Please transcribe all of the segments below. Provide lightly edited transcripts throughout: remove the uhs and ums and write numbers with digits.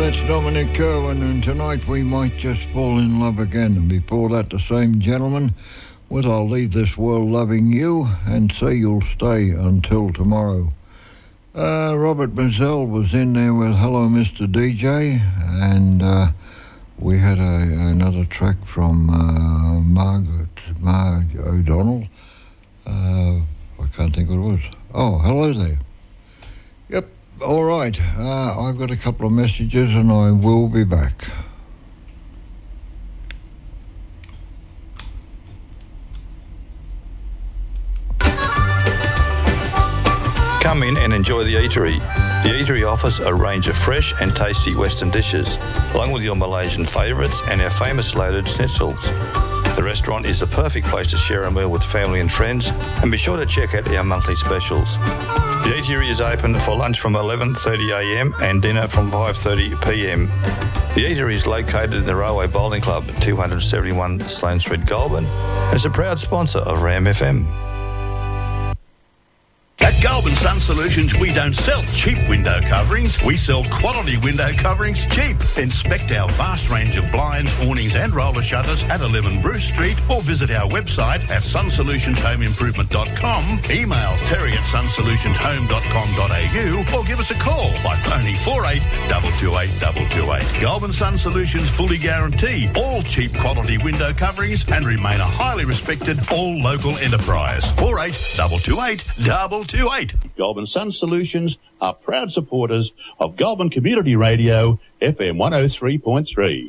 That's Dominic Kerwin, and tonight we might just fall in love again. And before that, the same gentleman with I'll Leave This World Loving You and Say You'll Stay Until Tomorrow. Robert Mazzell was in there with Hello Mr. DJ, and we had another track from Marge O'Donnell. I can't think what it was. Oh, hello there. Yep, all right. I've got a couple of messages and I will be back. Come in and enjoy the eatery. The eatery offers a range of fresh and tasty Western dishes, along with your Malaysian favourites and our famous loaded schnitzels. The restaurant is the perfect place to share a meal with family and friends, and be sure to check out our monthly specials. The eatery is open for lunch from 11:30am and dinner from 5:30pm. The eatery is located in the Railway Bowling Club, 271 Sloane Street, Goulburn, and is a proud sponsor of Ram FM. At Goulburn Sun Solutions, we don't sell cheap window coverings. We sell quality window coverings cheap. Inspect our vast range of blinds, awnings and roller shutters at 11 Bruce Street, or visit our website at sunsolutionsHomeImprovement.com. Email terry@sunsolutionsHome.com.au or give us a call by phoning 48 228 228. Goulburn Sun Solutions fully guarantee all cheap quality window coverings and remain a highly respected all local enterprise. 48 228 228. Goulburn Sun Solutions are proud supporters of Goulburn Community Radio, FM 103.3.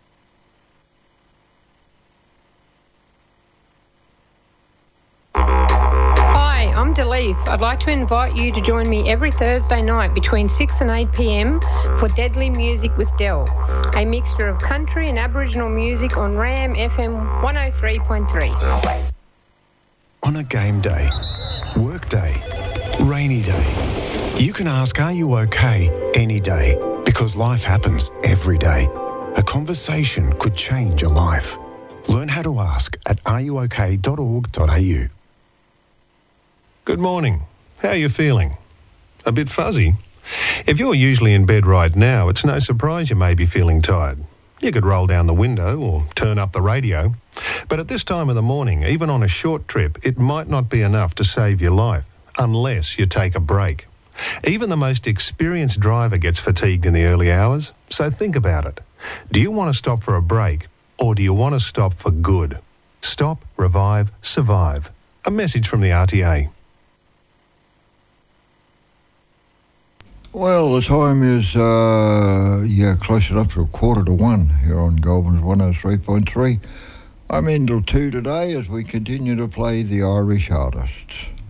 Hi, I'm Delise. I'd like to invite you to join me every Thursday night between 6 and 8pm for Deadly Music with Del, a mixture of country and Aboriginal music on Ram FM 103.3. On a game day, work day, rainy day, you can ask, are you okay, any day, because life happens every day. A conversation could change a life. Learn how to ask at areyouok.org.au. Good morning. How are you feeling? A bit fuzzy? If you're usually in bed right now, it's no surprise you may be feeling tired. You could roll down the window or turn up the radio. But at this time of the morning, even on a short trip, it might not be enough to save your life, unless you take a break. Even the most experienced driver gets fatigued in the early hours, so think about it. Do you want to stop for a break, or do you want to stop for good? Stop, revive, survive. A message from the RTA. Well, the time is, close enough to 1:15 here on Goulburn's 103.3. I'm in till 2 today as we continue to play the Irish artists.